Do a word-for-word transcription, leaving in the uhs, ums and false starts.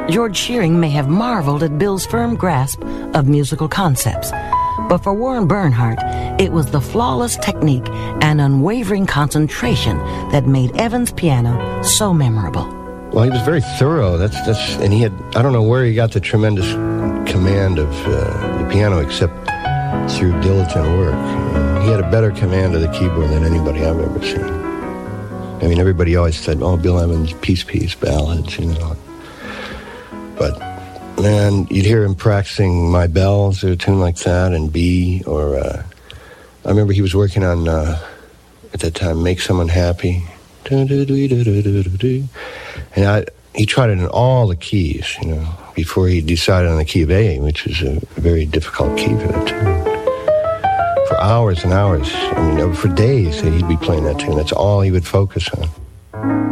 George Shearing may have marveled at Bill's firm grasp of musical concepts, but for Warren Bernhardt, it was the flawless technique and unwavering concentration that made Evans' piano so memorable. Well, he was very thorough. That's that's, and he had, I don't know where he got the tremendous command of uh, the piano except through diligent work. He had a better command of the keyboard than anybody I've ever seen. I mean, everybody always said, oh, Bill Evans, peace, peace, ballads, you know. But, man, you'd hear him practicing My Bells or a tune like that, and B, or uh, I remember he was working on, uh, at that time, Make Someone Happy. And I, he tried it in all the keys, you know, before he decided on the key of A, which is a very difficult key for that tune. For hours and hours, I mean, for days, he'd be playing that tune. That's all he would focus on.